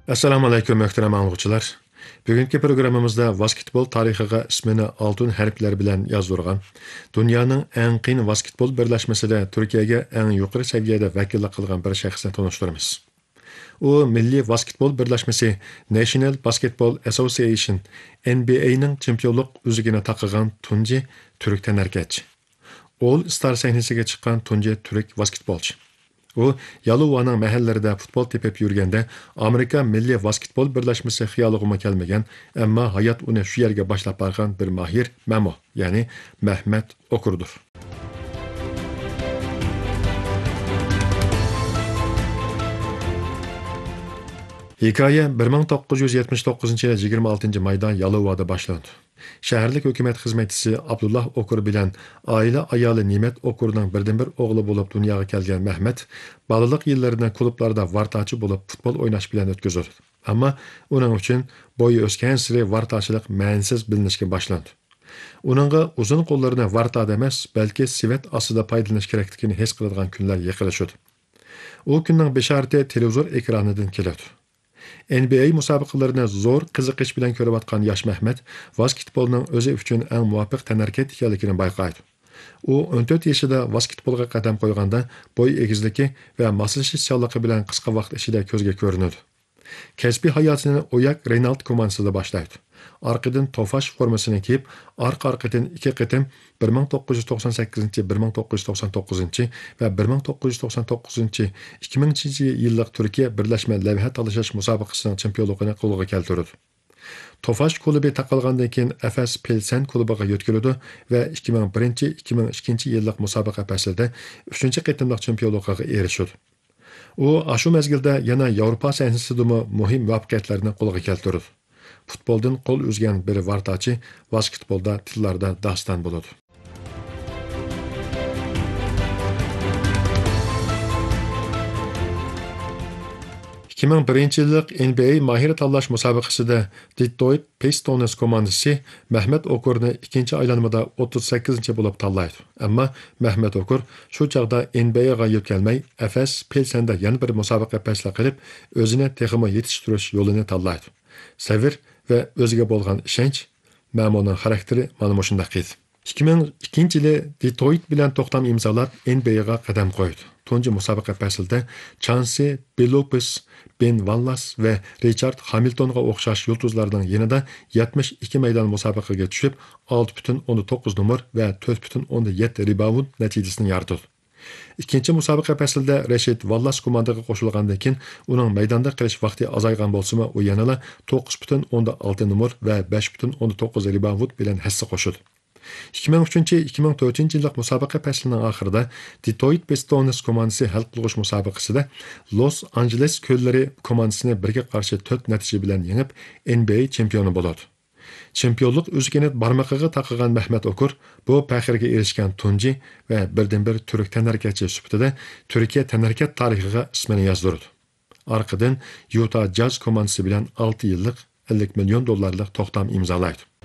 Assalomu alaykum muhtaram anglag'uchilar. Bugungi programmamizda basketbol tarixiga ismini oltin harflar bilan yozdirgan, dunyoning eng qiyin basketbol birlashmasida Turkiyaga eng yuqori saviyada vakillik qilgan bir shaxsni tanishtiramiz. U Milliy basketbol birlashmasi National Basketball Association NBA'ning chempionlik uzugini taqagan tunji turk tanarkachi. All Star sahnasiga chiqqan tunji turk basketbolchi. U Yalova'nın mahallarida futbol tepib yurganda Amerika Milliy basketbol birlashmasi xiyoliga kelmagan, ammo hayot uni shu yerga boshlab borgan bir mahir Mamo, ya'ni Mehmet Okur'dur. Hikoya 1979-yil 26-mayda Yalova'da boshlandi. Shaharlik hukumat xizmatchisi Abdullah Okur bilan oila ayoli Nimet Okurning birdan-bir o'g'li bo'lib dunyoga kelgan Mehmet, balaliq yillarini klublarda vartachi bo'lib futbol o'ynash bilan o'tkazdi. Ammo uning uchun bo'yi o'sgan sari vartachilik ma'nisiz bilinishga boshlandi. Uningga uzun qo'llarini vartada emas, balki sivet ostida foydalanish kerakligini his qiladigan kunlar yaqinlashdi. U kunning beshorati televizor ekranidan keladi. NBA musobaqalarini zo'r qiziqish bilan ko'rayotgan yosh Mehmet basketbolning o'zi uchun eng muvofiq tanarkat ekanligini bayqaydi. U 14 yoshida basketbolga qadam qo'yganda bo'y egizligi va moslashishchanligi bilan qisqa vaqt ichida ko'zga ko'rinadi. Kasbiy hayotini Oyak Reynald komandasida boshlaydi. Arqadan Tofaş formasini kiyib, arqa-arqadan 2 qitim 1998-1999 va 1999-2000 Turkiya birlashma lavha talashash musobaqasining chempionligini qo'lga keltirdi. Tofaş klubi taqalgandan keyin Efes Pilsen klubiga yo'tkiladi va 2001-2002 yillik musobaqa faslida 3-qitimliq chempionlikka erishdi. U ashu mezgilda yana Yevropa sahnasidagi muhim muvaffaqiyatlarni qo'lga keltirdi. Futboldan qo'l uzgan bir vartachi basketbolda tillarda dastan bo'ladi. 2001-yillik NBA mahir tanlash musobaqasida Detroit Pistons komandasi Mehmet Okurni ikkinchi aylanmada 38-chi bo'lib tanlaydi. Ammo Mehmet Okur shu chaqda NBA'ga yetolmay, Efes Pilsen'da yana bir musobaqa fasli qilib, o'zini texmo yetishtirish yo'lini tanlaydi. Savr va o'ziga bo'lgan ishonch Mamoning xarakteri mana shunday edi. 2002-yili Detroit bilan to'xtam imzolab NBA'ga qadam qo'ydi. Tunji musobaqa faslida Chauncey Billups, Ben Wallace va Richard Hamiltonga o'xshash yulduzlarning yanida 72 maydon musobaqaga tushib, 6.9 numar va 4.7 rebound natijasini yaratdi. Ikkinchi musobaqa faslida Rashid Wallace komandaga qo'shilgandan keyin uning maydonda qilish vaqti azaygan bo'lsa-mu, u yanada 9.6 numar va 5.9 rebound bilan hissa qo'shdi. 2003-2004 yillik musobaqa faslining oxirida Detroit Pistons komandasi hal qilg'uch musobaqasida Los Angeles ko'llari komandasini birga qarshi 4 natija bilan yengib NBA chempioni bo'ladi. Chempionlik uzugini barmog'iga taqagan Mehmet Okur bu faxrga erishgan tunji va birdan-bir turk tanarkachi sifatida Turkiya tanarkat tarixiga ismini yozdirdi. Orqadan Utah Jazz komandasi bilan 6 yillik $50 million to'xtam imzolaydi.